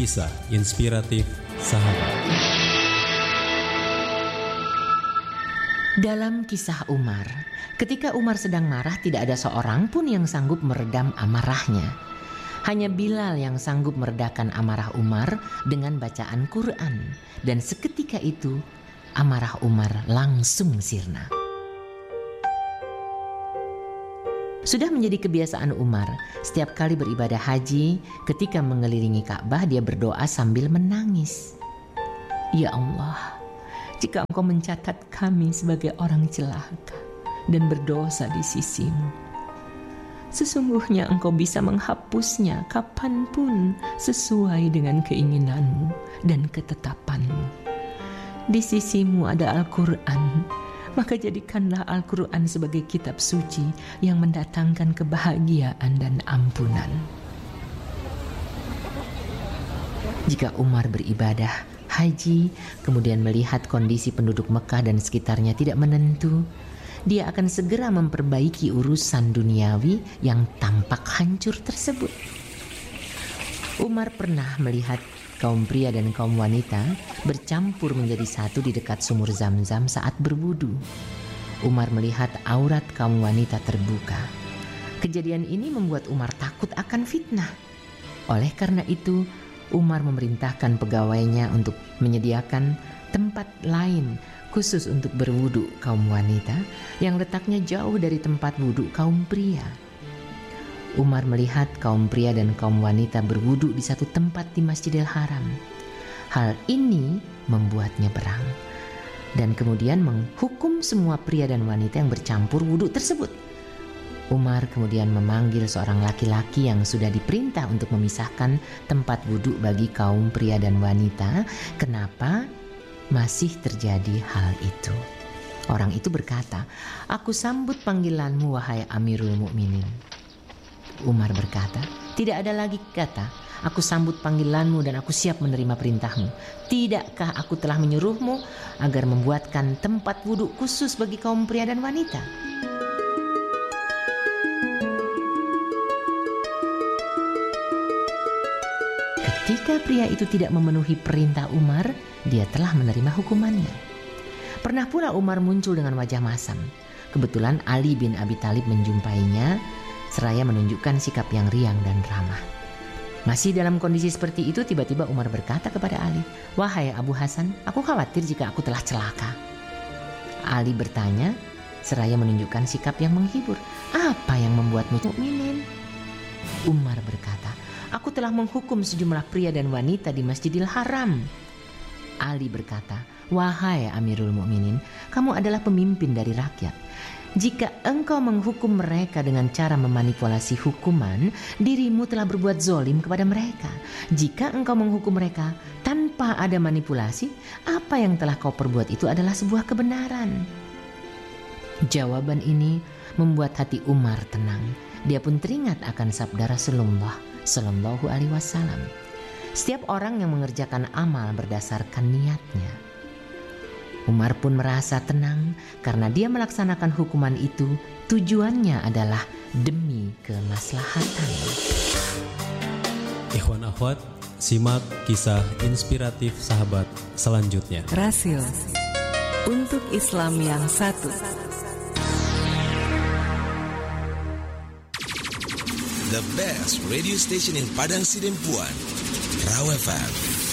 Kisah Inspiratif Sahabat. Dalam kisah Umar, ketika Umar sedang marah, tidak ada seorang pun yang sanggup meredam amarahnya. Hanya Bilal yang sanggup meredakan amarah Umar dengan bacaan Quran. Dan seketika itu, amarah Umar langsung sirna. Sudah menjadi kebiasaan Umar, setiap kali beribadah haji, ketika mengelilingi Ka'bah, dia berdoa sambil menangis. Ya Allah, jika Engkau mencatat kami sebagai orang celaka dan berdosa di sisi-Mu, sesungguhnya Engkau bisa menghapusnya kapanpun sesuai dengan keinginan-Mu dan ketetapan-Mu. Di sisi-Mu ada Al-Quran, maka jadikanlah Al-Quran sebagai kitab suci yang mendatangkan kebahagiaan dan ampunan. Jika Umar beribadah haji, kemudian melihat kondisi penduduk Mekah dan sekitarnya tidak menentu, dia akan segera memperbaiki urusan duniawi yang tampak hancur tersebut. Umar pernah melihat kaum pria dan kaum wanita bercampur menjadi satu di dekat sumur Zam-Zam saat berwudu. Umar melihat aurat kaum wanita terbuka. Kejadian ini membuat Umar takut akan fitnah. Oleh karena itu, Umar memerintahkan pegawainya untuk menyediakan tempat lain khusus untuk berwudu kaum wanita yang letaknya jauh dari tempat wudu kaum pria. Umar melihat kaum pria dan kaum wanita berwudu di satu tempat di Masjidil Haram. Hal ini membuatnya berang dan kemudian menghukum semua pria dan wanita yang bercampur wudu tersebut. Umar kemudian memanggil seorang laki-laki yang sudah diperintah untuk memisahkan tempat wudu bagi kaum pria dan wanita. Kenapa masih terjadi hal itu? Orang itu berkata, "Aku sambut panggilanmu wahai Amirul Mukminin." Umar berkata, "Tidak ada lagi kata, aku sambut panggilanmu dan aku siap menerima perintahmu. Tidakkah aku telah menyuruhmu agar membuatkan tempat wudhu khusus bagi kaum pria dan wanita?" Ketika pria itu tidak memenuhi perintah Umar, dia telah menerima hukumannya. Pernah pula Umar muncul dengan wajah masam. Kebetulan Ali bin Abi Thalib menjumpainya, seraya menunjukkan sikap yang riang dan ramah. Masih dalam kondisi seperti itu, tiba-tiba Umar berkata kepada Ali, "Wahai Abu Hasan, aku khawatir jika aku telah celaka." Ali bertanya, seraya menunjukkan sikap yang menghibur, "Apa yang membuatmu mukminin?" Umar berkata, "Aku telah menghukum sejumlah pria dan wanita di Masjidil Haram." Ali berkata, "Wahai Amirul Mukminin, kamu adalah pemimpin dari rakyat. Jika engkau menghukum mereka dengan cara memanipulasi hukuman, dirimu telah berbuat zolim kepada mereka. Jika engkau menghukum mereka tanpa ada manipulasi, apa yang telah kau perbuat itu adalah sebuah kebenaran." Jawaban ini membuat hati Umar tenang. Dia pun teringat akan sabda Rasulullah Sallallahu Alaihi Wasallam, "Setiap orang yang mengerjakan amal berdasarkan niatnya." Umar pun merasa tenang karena dia melaksanakan hukuman itu tujuannya adalah demi kemaslahatan. Ikhwan akhwat, simak kisah inspiratif sahabat selanjutnya. Rasil untuk Islam yang satu. The best radio station in Padang Sidempuan, Raw FM.